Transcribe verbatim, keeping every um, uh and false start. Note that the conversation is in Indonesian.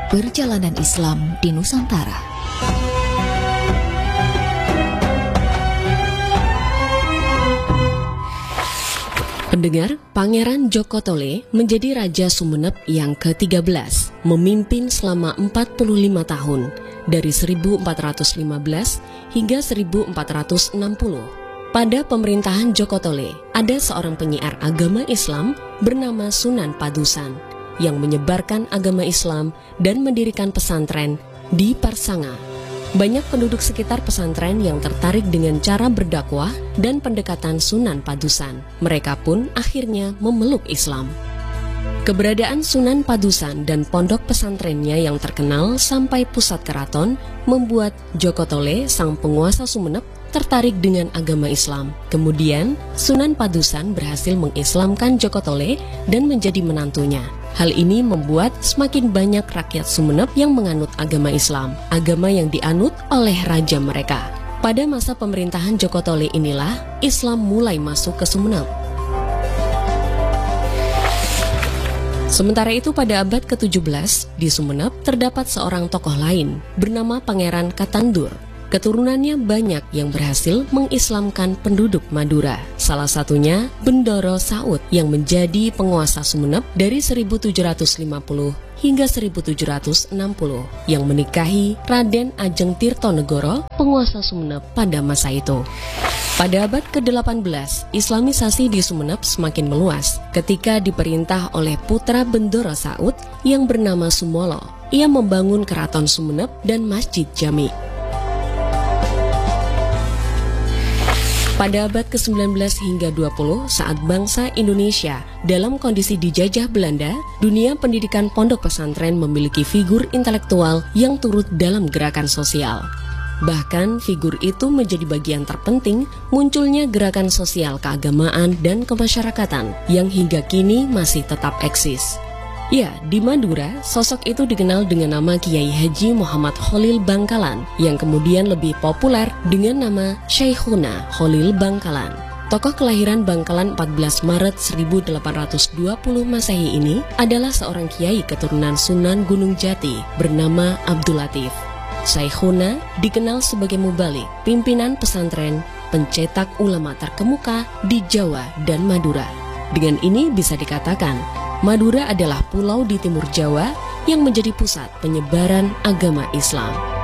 Perjalanan Islam di Nusantara. Pendengar, Pangeran Djoko Tole menjadi Raja Sumeneb yang ke tiga belas, memimpin selama empat puluh lima tahun, dari seribu empat ratus lima belas hingga seribu empat ratus enam puluh. Pada pemerintahan Djoko Tole, ada seorang penyiar agama Islam bernama Sunan Padusan yang menyebarkan agama Islam dan mendirikan pesantren di Parsanga. Banyak penduduk sekitar pesantren yang tertarik dengan cara berdakwah dan pendekatan Sunan Padusan. Mereka pun akhirnya memeluk Islam. Keberadaan Sunan Padusan dan pondok pesantrennya yang terkenal sampai pusat keraton membuat Djoko Tole, sang penguasa Sumeneb, tertarik dengan agama Islam. Kemudian, Sunan Padusan berhasil mengislamkan Djoko Tole dan menjadi menantunya. Hal ini membuat semakin banyak rakyat Sumeneb yang menganut agama Islam, agama yang dianut oleh raja mereka. Pada masa pemerintahan Djoko Tole inilah Islam mulai masuk ke Sumeneb. Sementara itu pada abad ke tujuh belas, di Sumeneb terdapat seorang tokoh lain bernama Pangeran Katandur. Keturunannya banyak yang berhasil mengislamkan penduduk Madura. Salah satunya Bendoro Saud yang menjadi penguasa Sumeneb dari seribu tujuh ratus lima puluh hingga seribu tujuh ratus enam puluh, yang menikahi Raden Ajeng Tirtonegoro, penguasa Sumeneb pada masa itu. Pada abad ke delapan belas, Islamisasi di Sumeneb semakin meluas ketika diperintah oleh putra Bendoro Saud yang bernama Sumolo. Ia membangun keraton Sumeneb dan Masjid Jami. Pada abad ke sembilan belas hingga dua puluh, saat bangsa Indonesia dalam kondisi dijajah Belanda, dunia pendidikan pondok pesantren memiliki figur intelektual yang turut dalam gerakan sosial. Bahkan figur itu menjadi bagian terpenting munculnya gerakan sosial keagamaan dan kemasyarakatan yang hingga kini masih tetap eksis. Ya, di Madura, sosok itu dikenal dengan nama Kiai Haji Muhammad Kholil Bangkalan, yang kemudian lebih populer dengan nama Syekhuna Kholil Bangkalan. Tokoh kelahiran Bangkalan empat belas Maret seribu delapan ratus dua puluh Masehi ini adalah seorang kiai keturunan Sunan Gunung Jati bernama Abdul Latif. Syekhuna dikenal sebagai mubalik, pimpinan pesantren, pencetak ulama terkemuka di Jawa dan Madura. Dengan ini bisa dikatakan, Madura adalah pulau di timur Jawa yang menjadi pusat penyebaran agama Islam.